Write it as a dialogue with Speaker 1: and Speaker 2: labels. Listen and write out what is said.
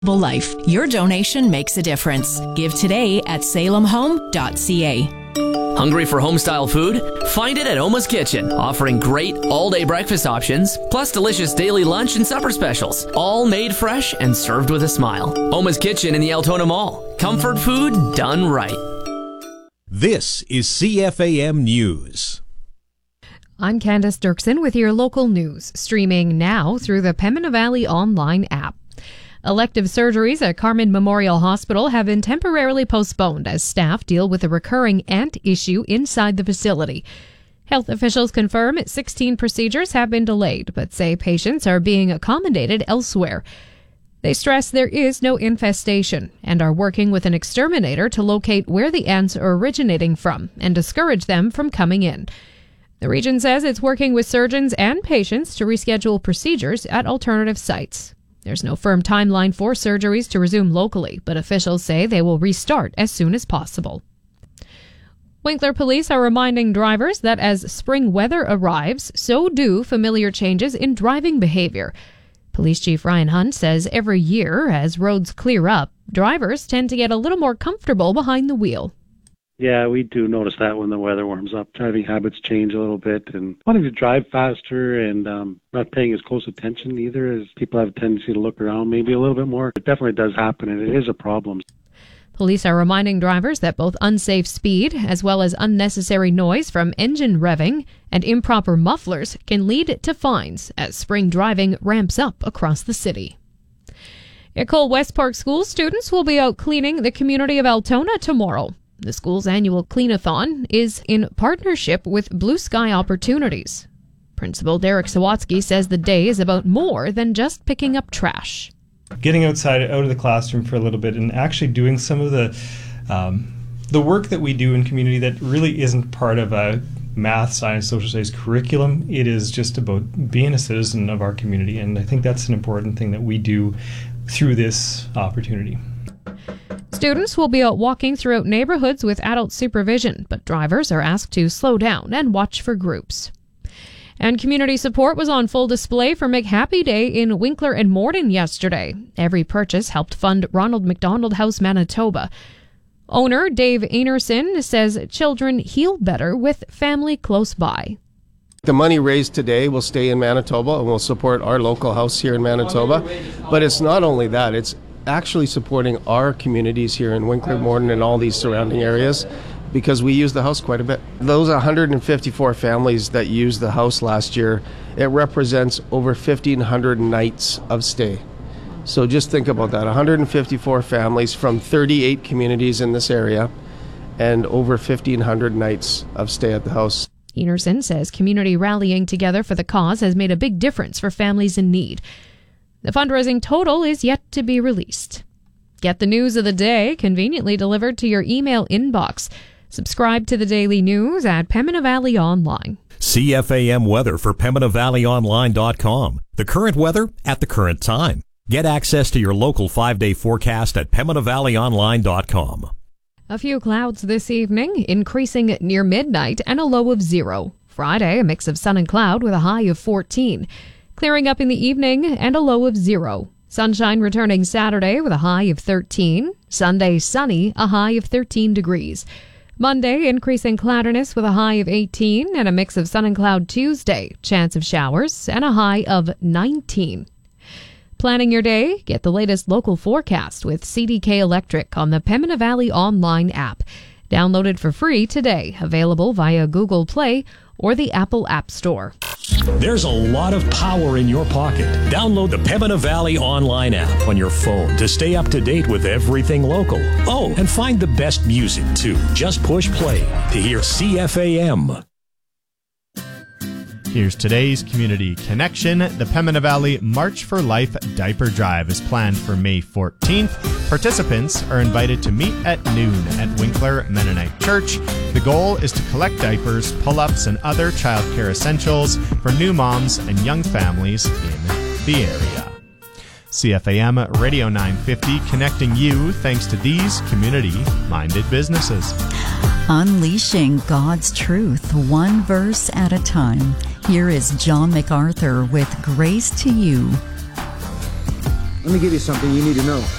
Speaker 1: Life. Your donation makes a difference. Give today at salemhome.ca.
Speaker 2: Hungry for home-style food? Find it at Oma's Kitchen, offering great all-day breakfast options, plus delicious daily lunch and supper specials, all made fresh and served with a smile. Oma's Kitchen in the Altona Mall. Comfort food done right.
Speaker 3: This is CFAM News.
Speaker 4: I'm Candace Dirksen with your local news, streaming now through the Pembina Valley online app. Elective surgeries at Carman Memorial Hospital have been temporarily postponed as staff deal with a recurring ant issue inside the facility. Health officials confirm 16 procedures have been delayed, but say patients are being accommodated elsewhere. They stress there is no infestation and are working with an exterminator to locate where the ants are originating from and discourage them from coming in. The region says it's working with surgeons and patients to reschedule procedures at alternative sites. There's no firm timeline for surgeries to resume locally, but officials say they will restart as soon as possible. Winkler police are reminding drivers that as spring weather arrives, so do familiar changes in driving behavior. Police Chief Ryan Hunt says every year, as roads clear up, drivers tend to get a little more comfortable behind the wheel.
Speaker 5: Yeah, we do notice that when the weather warms up. Driving habits change a little bit and wanting to drive faster and not paying as close attention either, as people have a tendency to look around maybe a little bit more. It definitely does happen, and it is a problem.
Speaker 4: Police are reminding drivers that both unsafe speed as well as unnecessary noise from engine revving and improper mufflers can lead to fines as spring driving ramps up across the city. Ecole West Park School students will be out cleaning the community of Altona tomorrow. The school's annual clean-a-thon is in partnership with Blue Sky Opportunities. Principal Derek Sawatsky says the day is about more than just picking up trash.
Speaker 6: Getting out of the classroom for a little bit and actually doing some of the work that we do in community that really isn't part of a math, science, social studies curriculum. It is just about being a citizen of our community, and I think that's an important thing that we do through this opportunity.
Speaker 4: Students will be out walking throughout neighborhoods with adult supervision, but drivers are asked to slow down and watch for groups. And community support was on full display for McHappy Day in Winkler and Morden yesterday. Every purchase helped fund Ronald McDonald House Manitoba. Owner Dave Enerson says children heal better with family close by.
Speaker 7: The money raised today will stay in Manitoba and will support our local house here in Manitoba. But it's not only that, it's actually supporting our communities here in Winkler, Morden, and all these surrounding areas, because we use the house quite a bit. Those 154 families that used the house last year, it represents over 1,500 nights of stay. So just think about that, 154 families from 38 communities in this area and over 1,500 nights of stay at the house.
Speaker 4: Enerson says community rallying together for the cause has made a big difference for families in need. The fundraising total is yet to be released. Get the news of the day conveniently delivered to your email inbox. Subscribe to the daily news at Pembina Valley Online.
Speaker 3: CFAM weather for PembinaValleyOnline.com. The current weather at the current time. Get access to your local 5-day forecast at PembinaValleyOnline.com.
Speaker 4: A few clouds this evening, increasing near midnight and a low of 0. Friday, a mix of sun and cloud with a high of 14. Clearing up in the evening and a low of 0. Sunshine returning Saturday with a high of 13. Sunday sunny, a high of 13 degrees. Monday increasing cloudiness with a high of 18 and a mix of sun and cloud Tuesday. Chance of showers and a high of 19. Planning your day? Get the latest local forecast with CDK Electric on the Pembina Valley Online app. Download it for free today. Available via Google Play or the Apple App Store.
Speaker 3: There's a lot of power in your pocket. Download the Pembina Valley Online app on your phone to stay up to date with everything local. Oh, and find the best music, too. Just push play to hear CFAM.
Speaker 8: Here's today's Community Connection. The Pembina Valley March for Life Diaper Drive is planned for May 14th. Participants are invited to meet at noon at Winkler Mennonite Church. The goal is to collect diapers, pull-ups, and other childcare essentials for new moms and young families in the area. CFAM Radio 950 connecting you thanks to these community-minded businesses.
Speaker 9: Unleashing God's truth, one verse at a time. Here is John MacArthur with Grace to You.
Speaker 10: Let me give you something you need to know.